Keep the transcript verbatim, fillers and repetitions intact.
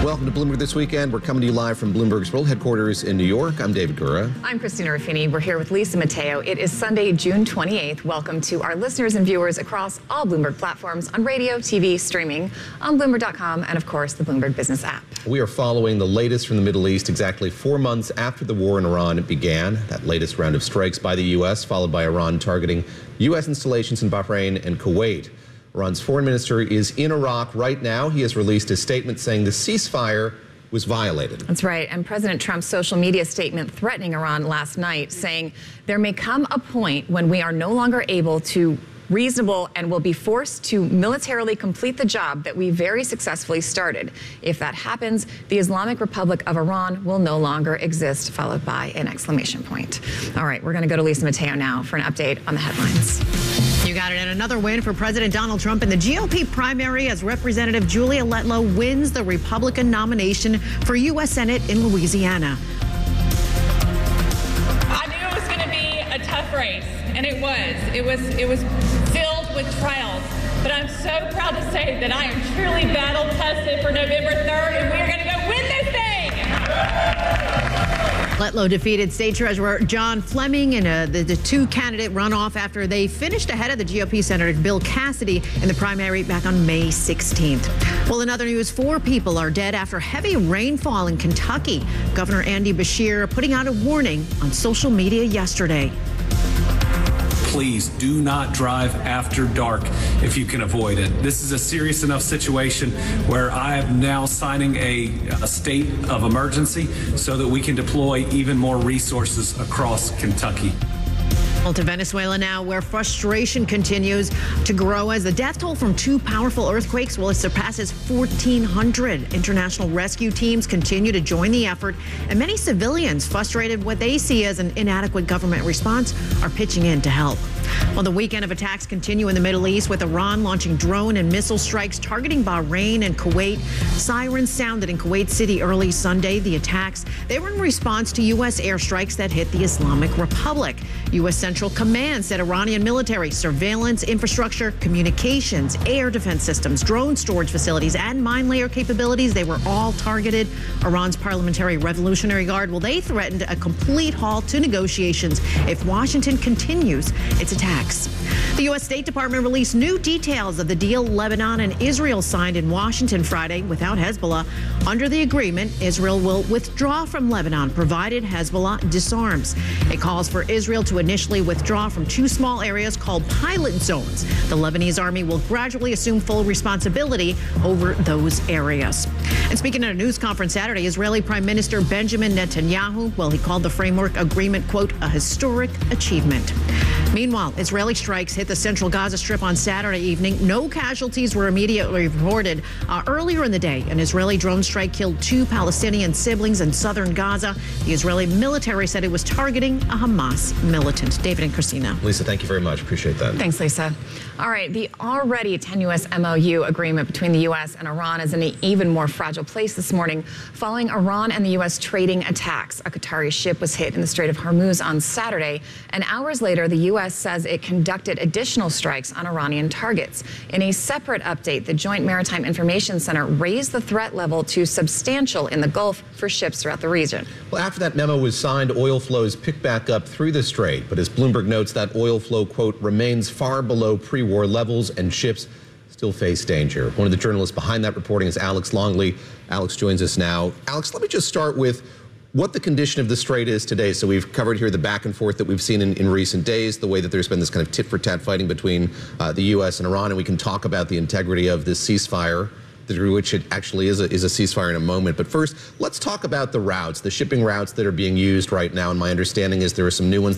Welcome to Bloomberg This Weekend. We're coming to you live from Bloomberg's world headquarters in New York. I'm David Gura. I'm Christina Ruffini. We're here with Lisa Mateo. It is Sunday, June twenty-eighth. Welcome to our listeners and viewers across all Bloomberg platforms on radio, T V, streaming, on Bloomberg dot com, and of course, the Bloomberg Business app. We are following the latest from the Middle East exactly four months after the war in Iran began. That latest round of strikes by the U S, followed by Iran targeting U S installations in Bahrain and Kuwait. Iran's foreign minister is in Iraq right now. He has released a statement saying the ceasefire was violated. That's right. And President Trump's social media statement threatening Iran last night, saying there may come a point when we are no longer able to reasonable and will be forced to militarily complete the job that we very successfully started. If that happens, the Islamic Republic of Iran will no longer exist, followed by an exclamation point. All right, we're going to go to Lisa Mateo now for an update on the headlines. You got it. And another win for President Donald Trump in the G O P primary as Representative Julia Letlow wins the Republican nomination for U S Senate in Louisiana. I knew it was going to be a tough race, and it was. It was. It was filled with trials. But I'm so proud to say that I am truly battle tested for November third, and we are going to go win this thing. Letlow defeated State Treasurer John Fleming in a, the, the two-candidate runoff after they finished ahead of the G O P Senator Bill Cassidy in the primary back on May sixteenth. Well, in other news, four people are dead after heavy rainfall in Kentucky. Governor Andy Beshear putting out a warning on social media yesterday. Please do not drive after dark if you can avoid it. This is a serious enough situation where I am now signing a, a state of emergency so that we can deploy even more resources across Kentucky. Well, to Venezuela now, where frustration continues to grow as the death toll from two powerful earthquakes, well, it surpasses fourteen hundred. International rescue teams continue to join the effort, and many civilians, frustrated what they see as an inadequate government response, are pitching in to help. Well, the weekend of attacks continue in the Middle East, with Iran launching drone and missile strikes targeting Bahrain and Kuwait. Sirens sounded in Kuwait City early Sunday. The attacks, they were in response to U S airstrikes that hit the Islamic Republic. U S Central Command said Iranian military, surveillance, infrastructure, communications, air defense systems, drone storage facilities, and mine layer capabilities, they were all targeted. Iran's Parliamentary Revolutionary Guard, well, they threatened a complete halt to negotiations if Washington continues its attacks. The U S State Department released new details of the deal Lebanon and Israel signed in Washington Friday without Hezbollah. Under the agreement, Israel will withdraw from Lebanon, provided Hezbollah disarms. It calls for Israel to initially withdraw from two small areas called pilot zones. The Lebanese army will gradually assume full responsibility over those areas. And speaking at a news conference Saturday, Israeli Prime Minister Benjamin Netanyahu, well, he called the framework agreement, quote, a historic achievement. Meanwhile, Israeli strikes hit the central Gaza Strip on Saturday evening. No casualties were immediately reported. Uh, earlier in the day, an Israeli drone strike killed two Palestinian siblings in southern Gaza. The Israeli military said it was targeting a Hamas militant. David and Christina. Lisa, thank you very much. Appreciate that. Thanks, Lisa. All right, the already tenuous M O U agreement between the U S and Iran is in an even more fragile place this morning following Iran and the U S trading attacks. A Qatari ship was hit in the Strait of Hormuz on Saturday, and hours later, the U S says it conducted additional strikes on Iranian targets. In a separate update, the Joint Maritime Information Center raised the threat level to substantial in the Gulf for ships throughout the region. Well, after that memo was signed, oil flows picked back up through the strait. But as Bloomberg notes, that oil flow, quote, remains far below pre-war levels and ships still face danger. One of the journalists behind that reporting is Alex Longley. Alex joins us now. Alex, let me just start with what the condition of the strait is today. So we've covered here the back and forth that we've seen in, in recent days, the way that there's been this kind of tit-for-tat fighting between uh, the U S and Iran, and we can talk about the integrity of this ceasefire, the degree which it actually is a, is a ceasefire in a moment. But first, let's talk about the routes, the shipping routes that are being used right now. And my understanding is there are some new ones